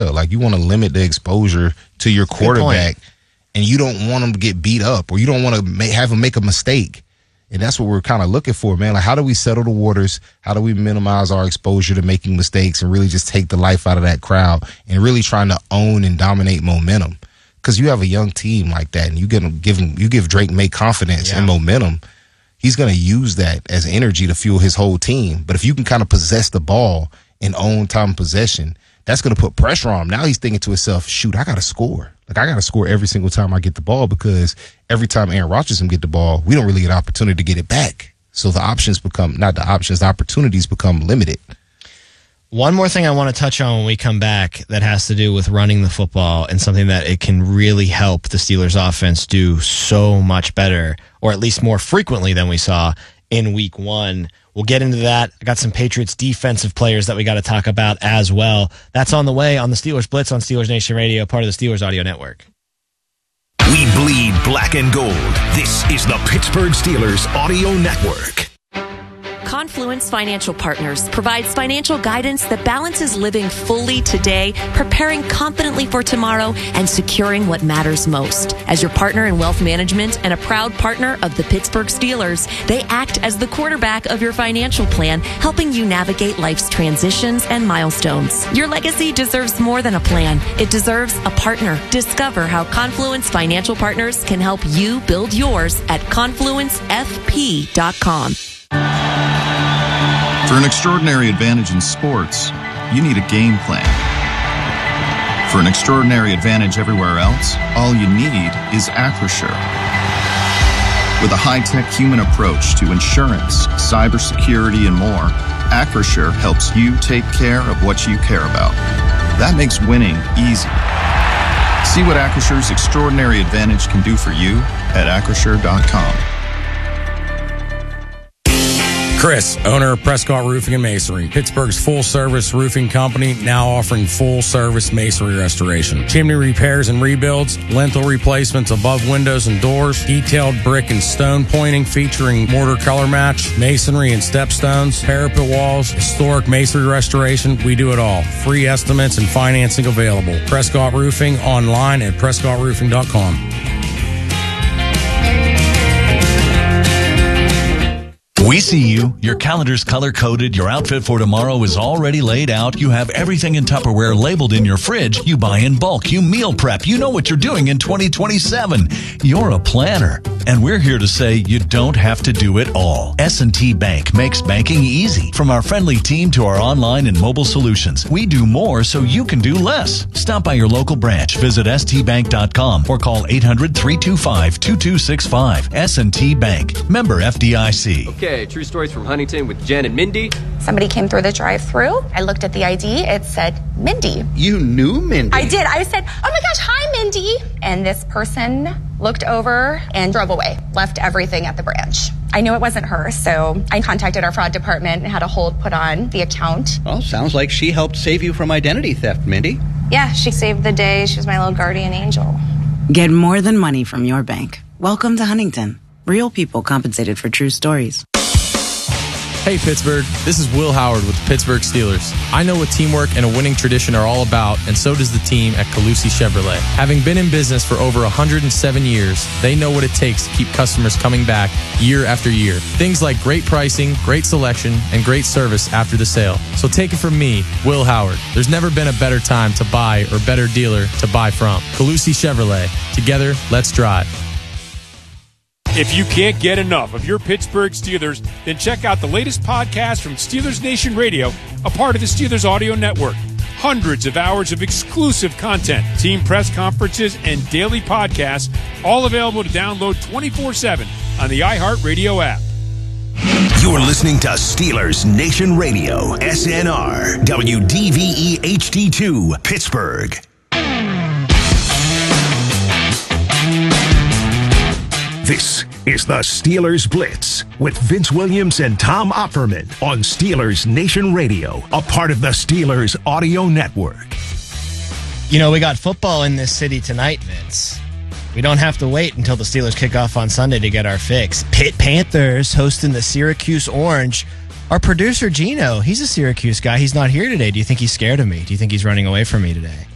Like, you want to limit the exposure to your quarterback, and you don't want him to get beat up, or you don't want to have him make a mistake. And that's what we're kind of looking for, man. Like, how do we settle the waters? How do we minimize our exposure to making mistakes and really just take the life out of that crowd and really trying to own and dominate momentum? Because you have a young team like that, and you give Drake May confidence and momentum. He's going to use that as energy to fuel his whole team. But if you can kind of possess the ball and own time possession, that's going to put pressure on him. Now he's thinking to himself, shoot, I got to score. Like, I got to score every single time I get the ball, because every time Aaron Rodgers get the ball, we don't really get an opportunity to get it back. So the opportunities become limited. One more thing I want to touch on when we come back that has to do with running the football, and something that it can really help the Steelers offense do so much better, or at least more frequently than we saw in week 1. We'll get into that. I got some Patriots defensive players that we got to talk about as well. That's on the way on the Steelers Blitz on Steelers Nation Radio, part of the Steelers Audio Network. We bleed black and gold. This is the Pittsburgh Steelers Audio Network. Confluence Financial Partners provides financial guidance that balances living fully today, preparing confidently for tomorrow, and securing what matters most. As your partner in wealth management and a proud partner of the Pittsburgh Steelers, they act as the quarterback of your financial plan, helping you navigate life's transitions and milestones. Your legacy deserves more than a plan. It deserves a partner. Discover how Confluence Financial Partners can help you build yours at confluencefp.com. For an extraordinary advantage in sports, you need a game plan. For an extraordinary advantage everywhere else, all you need is Acrisure. With a high-tech human approach to insurance, cybersecurity, and more, Acrisure helps you take care of what you care about. That makes winning easy. See what Acrisure's extraordinary advantage can do for you at Acrisure.com. Chris, owner of Prescott Roofing and Masonry, Pittsburgh's full-service roofing company, now offering full-service masonry restoration, chimney repairs and rebuilds, lintel replacements above windows and doors, detailed brick and stone pointing featuring mortar color match, masonry and stepstones, parapet walls, historic masonry restoration. We do it all. Free estimates and financing available. Prescott Roofing, online at PrescottRoofing.com. We see you. Your calendar's color-coded. Your outfit for tomorrow is already laid out. You have everything in Tupperware labeled in your fridge. You buy in bulk. You meal prep. You know what you're doing in 2027. You're a planner. And we're here to say you don't have to do it all. S&T Bank makes banking easy. From our friendly team to our online and mobile solutions, we do more so you can do less. Stop by your local branch. Visit stbank.com or call 800-325-2265. S&T Bank. Member FDIC. Okay, true stories from Huntington with Jen and Mindy. Somebody came through the drive-thru. I looked at the ID. It said Mindy. You knew Mindy? I did. I said, oh my gosh, hi, Mindy. And this person looked over and drove away, left everything at the branch. I knew it wasn't her, so I contacted our fraud department and had a hold put on the account. Well, sounds like she helped save you from identity theft, Mindy. Yeah, she saved the day. She was my little guardian angel. Get more than money from your bank. Welcome to Huntington. Real people compensated for true stories. Hey Pittsburgh, this is Will Howard with the Pittsburgh Steelers. I know what teamwork and a winning tradition are all about, and so does the team at Calusi Chevrolet. Having been in business for over 107 years, they know what it takes to keep customers coming back year after year. Things like great pricing, great selection, and great service after the sale. So take it from me, Will Howard. There's never been a better time to buy or better dealer to buy from. Calusi Chevrolet. Together, let's drive. If you can't get enough of your Pittsburgh Steelers, then check out the latest podcast from Steelers Nation Radio, a part of the Steelers Audio Network. Hundreds of hours of exclusive content, team press conferences, and daily podcasts, all available to download 24/7 on the iHeartRadio app. You're listening to Steelers Nation Radio, SNR, WDVE HD2, Pittsburgh. This is the Steelers Blitz with Vince Williams and Tom Opperman on Steelers Nation Radio, a part of the Steelers Audio Network. You know, we got football in this city tonight, Vince. We don't have to wait until the Steelers kick off on Sunday to get our fix. Pitt Panthers hosting the Syracuse Orange. Our producer, Gino, he's a Syracuse guy. He's not here today. Do you think he's scared of me? Do you think he's running away from me today?